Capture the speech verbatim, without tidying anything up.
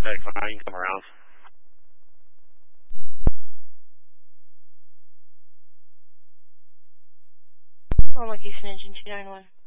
Okay, fine, you can come around. On location engine two nine one.